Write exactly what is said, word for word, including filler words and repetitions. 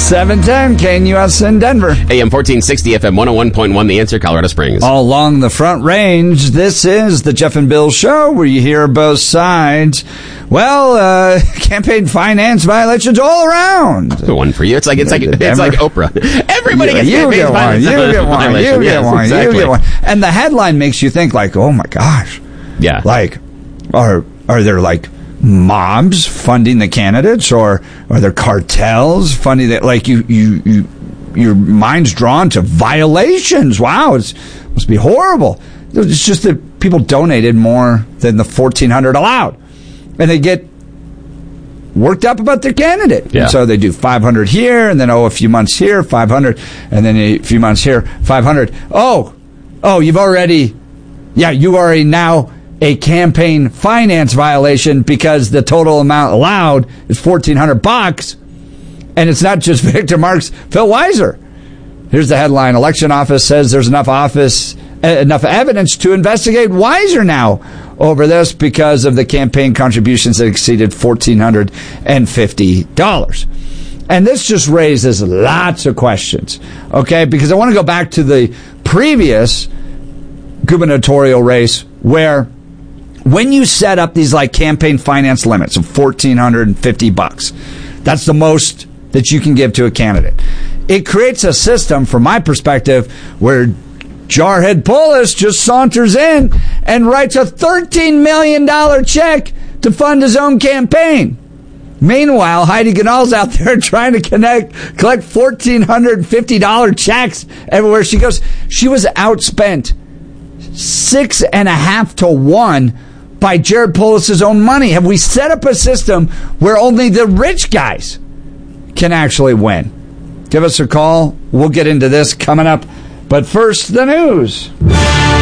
seven ten K N U S in Denver. A M fourteen sixty, F M one oh one point one, The Answer, Colorado Springs. All along the Front Range, this is the Jeff and Bill Show, where you hear both sides. Well, uh, campaign finance violations all around. One for you. It's like it's like it's like Oprah. Everybody you, gets you campaign get one, finance you get one, you violation. get Yes, one, exactly. you get one. And the headline makes you think, like, oh my gosh. Yeah. Like, are are there like mobs funding the candidates, or are there cartels funding that? Like, you, you, you, your mind's drawn to violations. Wow, it's must be horrible. It's just that people donated more than the fourteen hundred allowed, and they get worked up about their candidate. Yeah. And so they do five hundred here, and then, oh, a few months here, five hundred, and then a few months here, five hundred. Oh, oh, you've already, yeah, you are a now a campaign finance violation because the total amount allowed is fourteen hundred bucks, and it's not just Victor Marks, Phil Weiser. Here's the headline: Election office says there's enough office uh, enough evidence to investigate Weiser now over this because of the campaign contributions that exceeded fourteen hundred fifty dollars. And this just raises lots of questions, okay? Because I want to go back to the previous gubernatorial race where when you set up these like campaign finance limits of fourteen hundred fifty bucks, that's the most that you can give to a candidate. It creates a system, from my perspective, where Jarhead Polis just saunters in and writes a thirteen million dollars check to fund his own campaign. Meanwhile, Heidi Ganahl's out there trying to connect, collect one thousand four hundred fifty dollars checks everywhere she goes. She was outspent six and a half to one by Jared Polis's own money. Have we set up a system where only the rich guys can actually win? Give us a call. We'll get into this coming up. But first, the news.